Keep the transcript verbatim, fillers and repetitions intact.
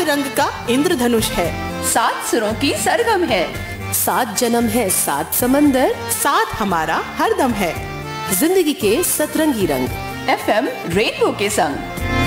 रंग का इंद्रधनुष है। सात सुरों की सरगम है। सात जन्म है, सात समंदर, साथ हमारा हरदम है। जिंदगी के सतरंगी रंग। एफएम रेनबो के संग।